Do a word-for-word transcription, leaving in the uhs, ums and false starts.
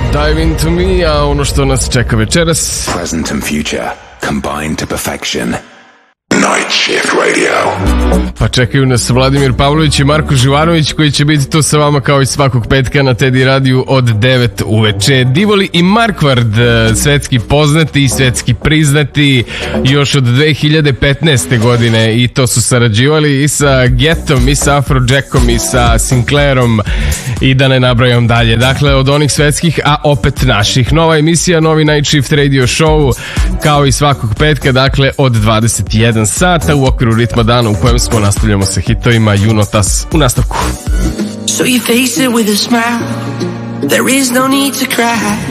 Dive Into Me, a ono što nas čeka večeras. Present and future combined to perfection. Night Shift Radio. Pa čekaju nas Vladimir Pavlović i Marko Živanović koji će biti tu sa vama kao i svakog petka na Teddy radiju od devet uveče. Divoli i Markvard, svetski poznati i svetski priznati još od dve hiljade petnaeste. godine i to su sarađivali i sa Getom i sa Afrojackom i sa Sinclairom i da ne nabrajam dalje. Dakle, od onih svetskih, a opet naših. Nova emisija, novi Night Shift Radio Show kao i svakog petka, dakle od dvadeset jedan sata u okviru ritma dana u kojem smo nastavljamo sa hitovima Junotas u nastavku. So you face it with a smile. There is no need to cry.